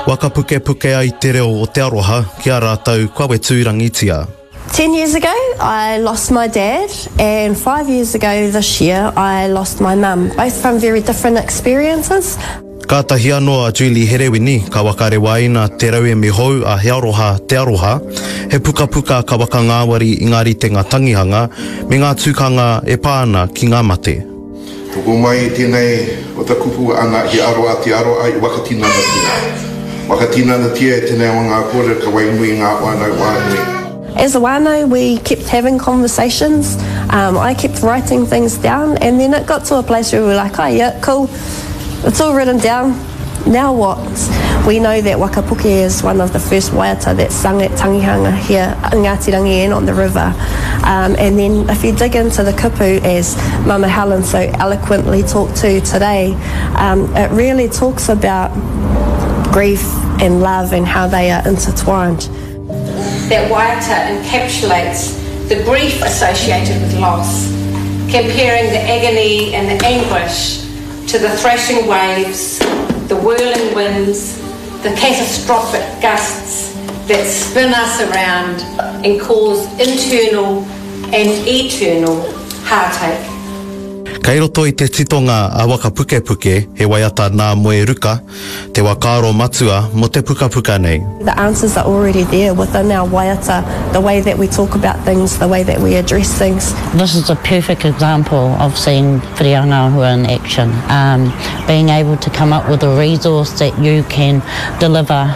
Waka puke puke ai te reo o te aroha, kia rātou kawe tūrangitia. 10 years ago, I lost my dad, and 5 years ago this year, I lost my mum, both from very different experiences. Ka tahi anoa Julie Herewini, ka wakarewa ina te raue me hou a he aroha te aroha, he puka puka ka waka ngāwari i ngā rite ngā tangihanga, me ngā tūkanga e pāna ki ngā mate. Toko mai tēnei o ta kupu ana he aroa te aroa i wakatina na tia. Wakatina na tia e tēnei o ngā kore ka wainui ngā wānau wānui. As a wānau, we kept having conversations. I kept writing things down, and then it got to a place where we were like, oh yeah, cool, it's all written down, now what? We know that Wakapuke is one of the first waiata that sung at Tangihanga here in Ngātirangi and on the river. And then if you dig into the kupu, as Mama Helen so eloquently talked to today, it really talks about grief and love and how they are intertwined. That waiata encapsulates the grief associated with loss, comparing the agony and the anguish to the thrashing waves, the whirling winds, the catastrophic gusts that spin us around and cause internal and eternal heartache. Kei roto I te titonga a waka puke puke, he waiata nā moe ruka, te wakaro matua mo te puka puka nei. The answers are already there within our waiata, the way that we talk about things, the way that we address things. This is a perfect example of seeing whiriangahua in action, being able to come up with a resource that you can deliver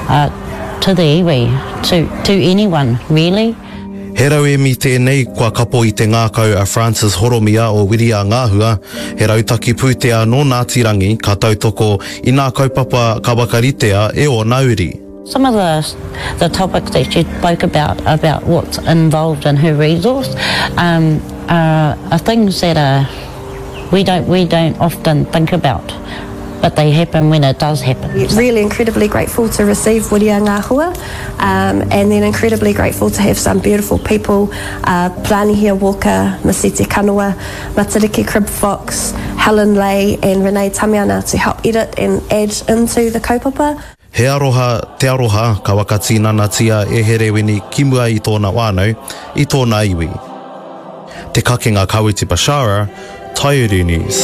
to the iwi, to anyone, really. He rau e mi tēnei kua kapo I te ngākau a Francis Horomia o Whiriangahua, he rautaki pūtea no Ngātirangi, ka tautoko I nā kaupapa ka wakaritea e o Nauri. Some of the topics that she spoke about what's involved in her resource, are things that we don't often think about, but they happen when it does happen. Really incredibly grateful to receive Whiriangahua, and then incredibly grateful to have some beautiful people, Planihia Walker, Masete Kanua, Matariki Crib Fox, Helen Lay and Renee Tamiana to help edit and add into the kaupapa. He aroha, te aroha, ka wakatinanatia e Herewini kimua I tōna wānau, I tōna iwi. Te kakenga Kawiti Bashara, Taiuru News.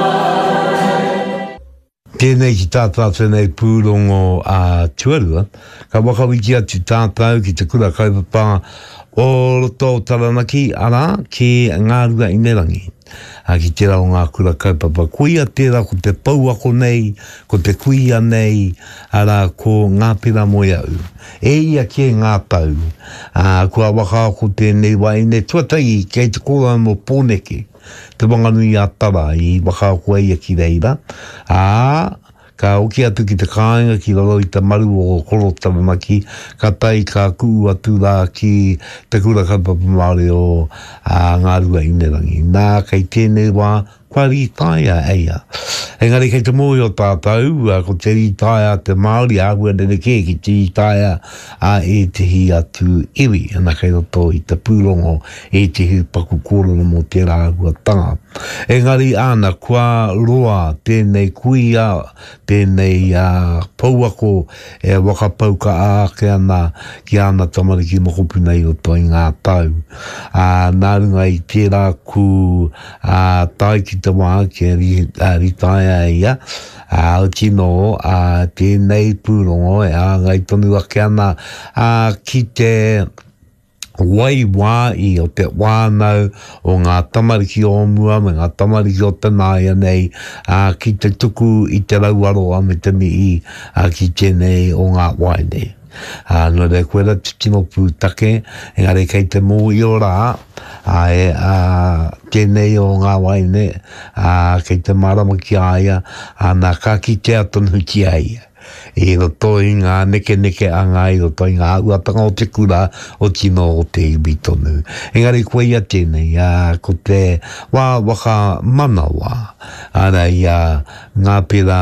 Tēnei ki tātā tēnei pūrongo a Tuarua, ka wakawiki atu tātau ki te kura kaupapa o roto taranaki ara ki ngā rua I Nerangi. Ki te rao ngā kura kaupapa kuia tērā ko te pauako nei, ko te kuia nei, ara ko ngā pera moe au. E ia ki ngā tau, kua waka ko tēnei waine tuatai kei te kora mo pōneke. Te wanganui a tara I waka ko ia ki reira. Ka oki atu ki te kāinga ki raro I te maru o koro taranaki, ka tai ka kuu atu rā ki te kura kaupapa Māori o ngā rua I Nerangi. Nā kei tēnei wā, kua rītaia eia. Engari kei te mōi o tātou, ko te rītaia te Māori āhua nene kē ki te rītaia e tehi atu iwi, ana kei roto I te pūrongo e tehi paku kōrero mō tērā āhua tanga. Engari ana kua roa tēnei kuia, tēnei pauako e wakapauka ake ana ki ana tamariki mokopu nei o toi ngā tau. Nā runga I tērā ku tai ki te wā ki ritaia ia, o tino tēnei pūrongo e ngai tonu ake ana ki te wai wai o te wānau o ngā tamariki o mua me ngā tamariki o te nāia nei ki te tuku I te rauaroa me te mii ki tēnei o ngā wai nei. No re koera te tino pūtake, engare kei te mō I o rā, tēnei o ngā wai nei, kei te marama ki aia, nā ka ki te atonu ki aia. E roto I ngā neke a ngā I roto I ngā uatanga o te kura o tino o te iwi tonu. Engari koe ia tēnei, ko te waka manawa, ara ia ngā pera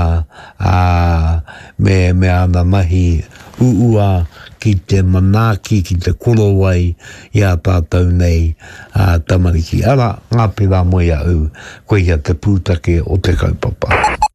me ana mahi uua ki te manaki, ki te korowai I a tātou nei tamariki. Ara, ngā pera moe au, koe ia te pūtake o te kaupapa.